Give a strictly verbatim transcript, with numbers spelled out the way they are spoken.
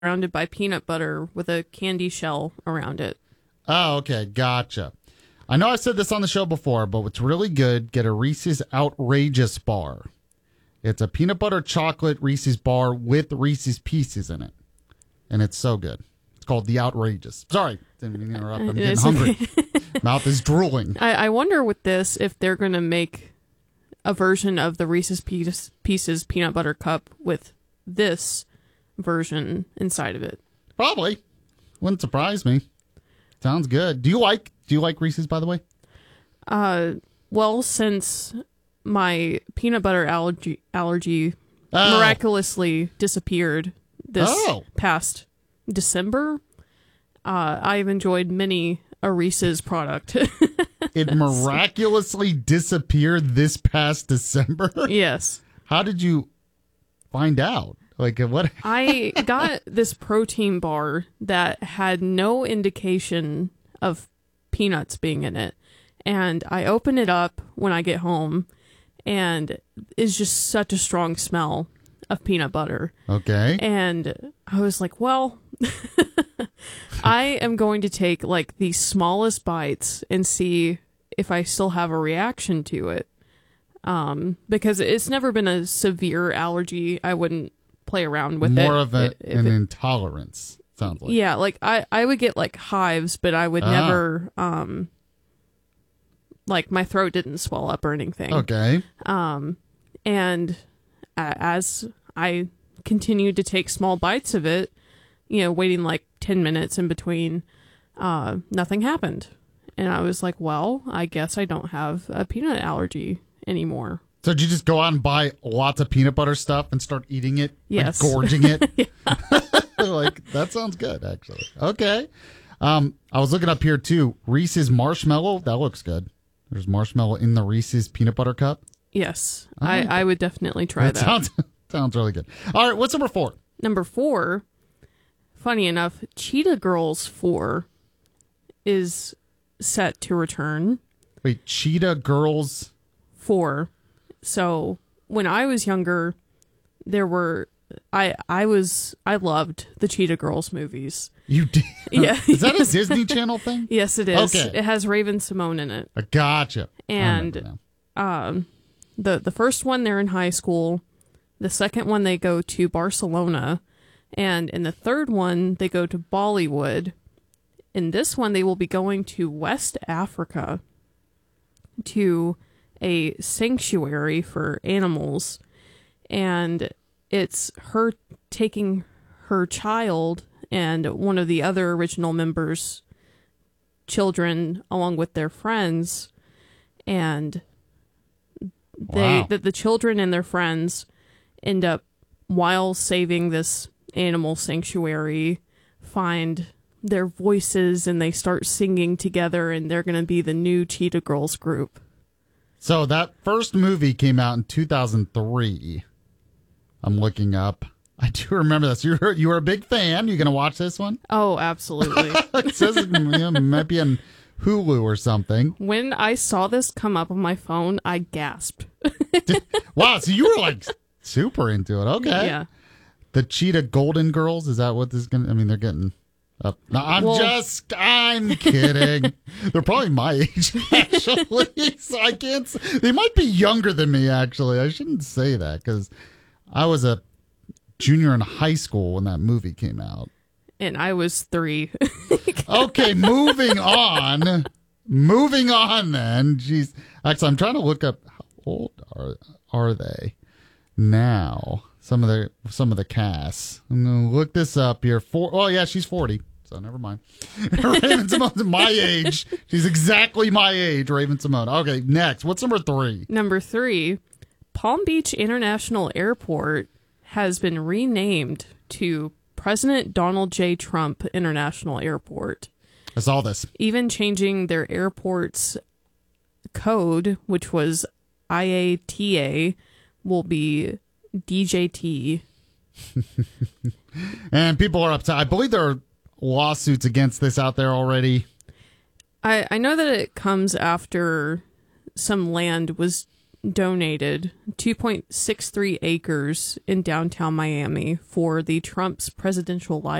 surrounded by peanut butter with a candy shell around it. Oh, okay. Gotcha. I know I said this on the show before, but what's really good, get a Reese's Outrageous bar. It's a peanut butter chocolate Reese's bar with Reese's Pieces in it. And it's so good. It's called the Outrageous. Sorry, didn't mean to interrupt. I'm getting hungry. Mouth is drooling. I, I wonder with this if they're going to make a version of the Reese's Pieces peanut butter cup with this version inside of it. Probably. Wouldn't surprise me. Sounds good. Do you like do you like Reese's, by the way? Uh, well, since my peanut butter allergy allergy oh. miraculously disappeared this oh. past December, uh, I've enjoyed many a Reese's product. It miraculously disappeared this past December? Yes. How did you find out? Like what? I got this protein bar that had no indication of peanuts being in it. And I open it up when I get home, and it's just such a strong smell of peanut butter. Okay. And I was like, well, I am going to take like the smallest bites and see if I still have a reaction to it. Um, because it's never been a severe allergy. I wouldn't play around with More it. More of a, if an it, intolerance, sounds like. Yeah, like I, I would get like hives, but I would ah. never, um, like my throat didn't swell up or anything. Okay. Um, and uh, as I continued to take small bites of it, you know, waiting like ten minutes in between, uh, nothing happened. And I was like, well, I guess I don't have a peanut allergy anymore. So did you just go out and buy lots of peanut butter stuff and start eating it? Yes. Like gorging it? Like, that sounds good, actually. Okay. Um, I was looking up here, too. Reese's Marshmallow. That looks good. There's marshmallow in the Reese's peanut butter cup. Yes. Oh, I, I would definitely try that. That sounds, sounds really good. All right. What's number four? Number four, funny enough, Cheetah Girls four is set to return. Wait, Cheetah Girls four. So when I was younger, there were I I was I loved the Cheetah Girls movies. You did? Yeah. Is that a Disney Channel thing? Yes, it is. Okay. It has Raven-Symoné in it. I gotcha. And um, the the first one they're in high school. The second one they go to Barcelona, and in the third one they go to Bollywood. In this one they will be going to West Africa to a sanctuary for animals, and it's her taking her child and one of the other original members' children along with their friends, and they wow. the, the children and their friends end up, while saving this animal sanctuary, find their voices and they start singing together, and they're going to be the new Cheetah Girls group. So that first movie came out in two thousand three. I'm looking up. I do remember this. You were, you were a big fan. You going to watch this one? Oh, absolutely. It says it, you know, might be on Hulu or something. When I saw this come up on my phone, I gasped. Wow, so you were like super into it. Okay. Yeah. The Cheetah Golden Girls, is that what this is going to... I mean, they're getting... Up. No, I'm well, just, I'm kidding. They're probably my age, actually. So I can't, they might be younger than me, actually. I shouldn't say that because I was a junior in high school when that movie came out. And I was three. Okay, moving on. Moving on then. Jeez. Actually, I'm trying to look up how old are, are they now? Some of the some of the casts. I'm gonna look this up here. For oh yeah, she's forty. So never mind. Raven-Symoné's my age. She's exactly my age, Raven-Symoné. Okay, next. What's number three? Number three, Palm Beach International Airport has been renamed to President Donald J. Trump International Airport. I saw this. Even changing their airport's code, which was I A T A, will be D J T. And people are upset. I believe there are lawsuits against this out there already. I, I know that it comes after some land was donated two point six three acres in downtown Miami for the Trump's presidential